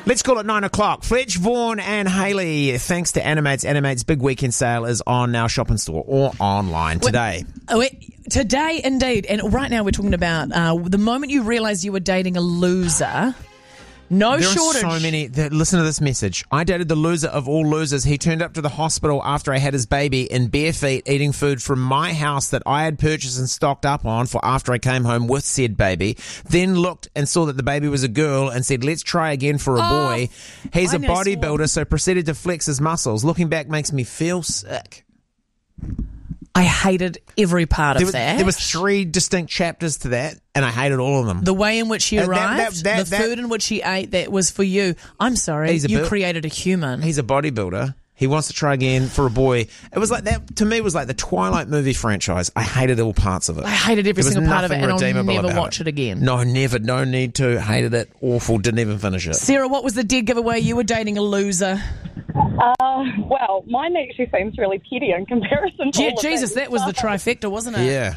Let's call it 9 o'clock. Fletch, Vaughan and Hayley, thanks to Animates. Animates' big weekend sale is on now, shop in store or online today. Today, indeed. And right now we're talking about the moment you realised you were dating a loser. No shortage. There are so many. Listen to this message. I dated the loser of all losers. He turned up to the hospital after I had his baby in bare feet, eating food from my house that I had purchased and stocked up on for after I came home with said baby. Then looked and saw that the baby was a girl and said, let's try again for a boy. He's a bodybuilder, so proceeded to flex his muscles. Looking back makes me feel sick. I hated every part of that. There was 3 distinct chapters to that, and I hated all of them. The way in which he arrived, the food in which he ate, that was for you. I'm sorry, you created a human. He's a bodybuilder. He wants to try again for a boy. It was like that, to me, was like the Twilight movie franchise. I hated all parts of it. I hated every single part of it, and I'll never watch it again. No, never. No need to. Hated it. Awful. Didn't even finish it. Sarah, what was the dead giveaway? You were dating a loser. Well, mine actually seems really petty in comparison to all of Jesus, that was the trifecta, wasn't it? Yeah.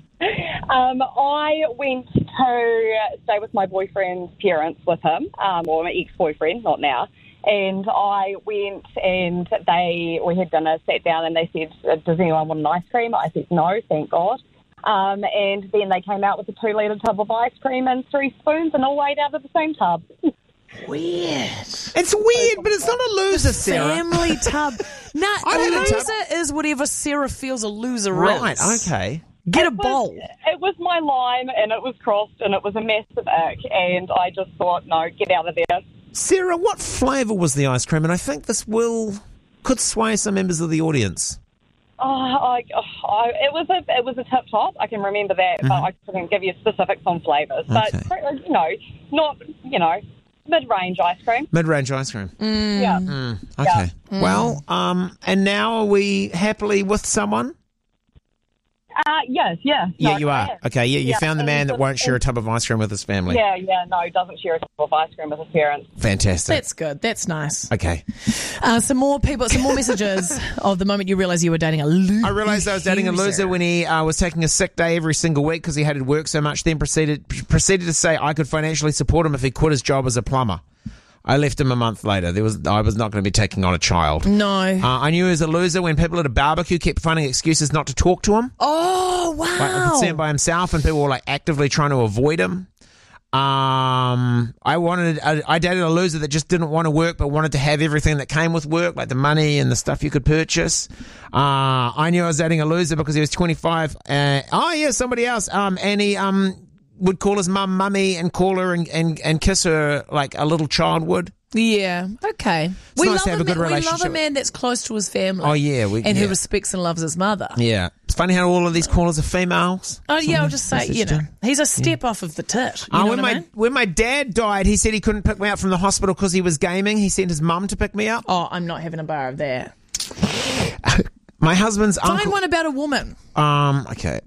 I went to stay with my boyfriend's parents with him, or my ex-boyfriend, not now. And I went and we had dinner, sat down, and they said, does anyone want an ice cream? I said, no, thank God. And then they came out with a 2-litre tub of ice cream and 3 spoons and all ate out of the same tub. Weird. It's weird, but it's not a loser, Sarah. Family tub. A loser is whatever Sarah feels a loser is. Right, okay. Get a bowl. It was my line, and it was crossed, and it was a massive ick, and I just thought, no, get out of there. Sarah, what flavour was the ice cream? And I think this could sway some members of the audience. It was a tip top. I can remember that, but I couldn't give you specifics on flavours. But mid-range ice cream. Mid-range ice cream. Yeah. Okay. Yeah. Well, and now are we happily with someone? Yes. Yeah, you are. Okay, you found the man that won't share a tub of ice cream with his family. No, he doesn't share a tub of ice cream with his parents. Fantastic. That's good. That's nice. Okay. Some more messages of the moment you realised you were dating a loser. I realised I was dating a loser when he was taking a sick day every single week because he hated work so much, then proceeded to say I could financially support him if he quit his job as a plumber. I left him a month later. I was not going to be taking on a child. No. I knew he was a loser when people at a barbecue kept finding excuses not to talk to him. Oh, wow. Like, I could see him by himself and people were like actively trying to avoid him. I dated a loser that just didn't want to work but wanted to have everything that came with work, like the money and the stuff you could purchase. I knew I was dating a loser because he was 25. Somebody else. And he would call his mum mummy and call her and kiss her like a little child would. Yeah, okay. It's nice to have a good relationship. We love a man that's close to his family. Oh, yeah. Who respects and loves his mother. Yeah. It's funny how all of these callers are females. Oh, yeah, I'll just say, he's a step off of the tit. When my dad died, he said he couldn't pick me up from the hospital because he was gaming. He sent his mum to pick me up. Oh, I'm not having a bar of that. My husband's uncle... Find one about a woman. Okay.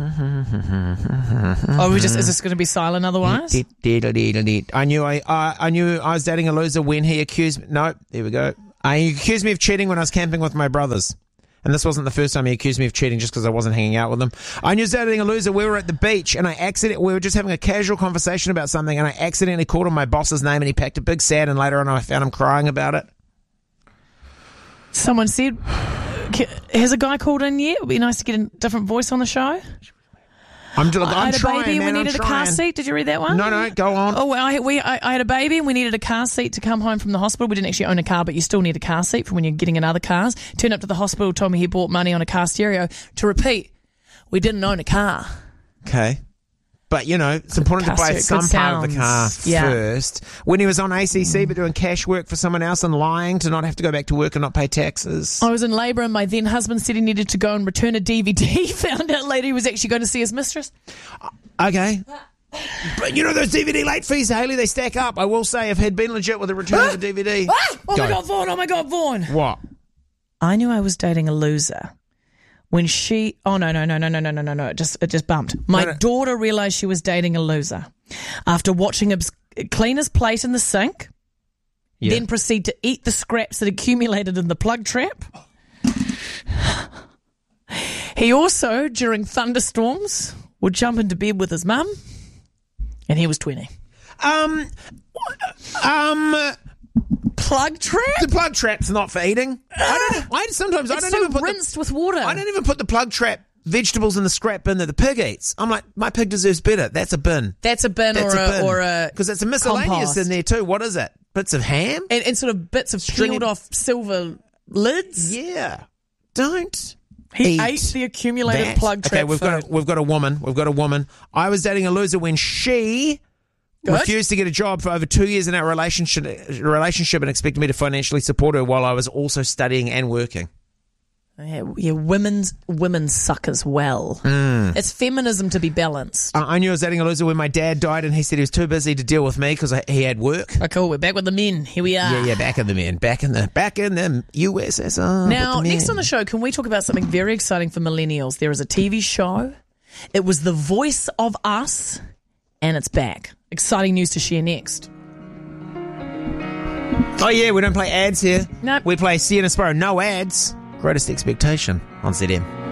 Is this going to be silent otherwise? I knew I was dating a loser when he accused me... No, there we go. He accused me of cheating when I was camping with my brothers. And this wasn't the first time he accused me of cheating just because I wasn't hanging out with him. I knew I was dating a loser. We were at the beach and we were just having a casual conversation about something and I accidentally called him my boss's name and he packed a big sad and later on I found him crying about it. Someone said... Has a guy called in yet? It would be nice to get a different voice on the show. I'm trying, I had a baby and we needed a car seat. Did you read that one? No, go on. Oh, I had a baby and we needed a car seat to come home from the hospital. We didn't actually own a car, but you still need a car seat for when you're getting in other cars. Turned up to the hospital, told me he bought money on a car stereo. To repeat, we didn't own a car. Okay. But, it's important to buy some part of the car first. When he was on ACC but doing cash work for someone else and lying to not have to go back to work and not pay taxes. I was in labour and my then husband said he needed to go and return a DVD. Found out later he was actually going to see his mistress. Okay. But those DVD late fees, Hayley, they stack up. I will say, if had been legit with the return of the DVD. Oh my God, Vaughan. What? I knew I was dating a loser. When she... Oh, no. It just bumped. My daughter realised she was dating a loser. After watching him clean his plate in the sink, then proceed to eat the scraps that accumulated in the plug trap. He also, during thunderstorms, would jump into bed with his mum, and he was 20. plug trap? The plug trap's not for eating. I It's don't even put rinsed with water. I don't even put the plug trap vegetables in the scrap bin that the pig eats. I'm like, my pig deserves better. That's a bin. That's a bin or a because it's a miscellaneous compost. in there too. What is it? Bits of ham and sort of bits of peeled off silver lids. Yeah, don't. He eat ate the accumulated that. plug trap. Okay, we've got a woman. I was dating a loser when she refused to get a job for over 2 years in our relationship and expected me to financially support her while I was also studying and working. Yeah, women suck as well. It's feminism to be balanced. I knew I was dating a loser when my dad died, and he said he was too busy to deal with me because he had work. Oh, cool. We're back with the men. Here we are. Yeah, back in the men, back in the USSR. Now, next on the show, can we talk about something very exciting for millennials? There is a TV show. It was The Voice of Us, and it's back. Exciting news to share next. Oh yeah, we don't play ads here. Nope. We play Sea and Sparrow. No ads. Greatest Expectation on ZM.